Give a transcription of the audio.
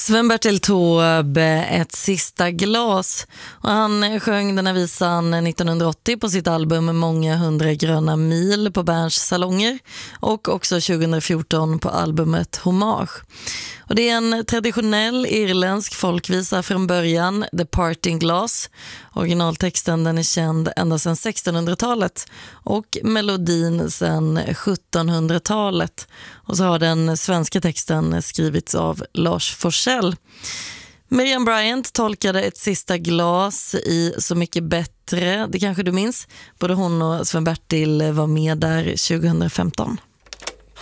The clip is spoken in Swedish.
Sven-Bertil Taube, Ett sista glas. Och han sjöng den här visan 1980 på sitt album Många hundra gröna mil på Berns salonger och också 2014 på albumet Hommage. Och det är en traditionell irländsk folkvisa från början, The Parting Glass. Originaltexten den är känd ända sedan 1600-talet och melodin sedan 1700-talet. Och så har den svenska texten skrivits av Lars Forssell. Miriam Bryant tolkade Ett sista glas i Så mycket bättre, det kanske du minns. Både hon och Sven-Bertil var med där 2015.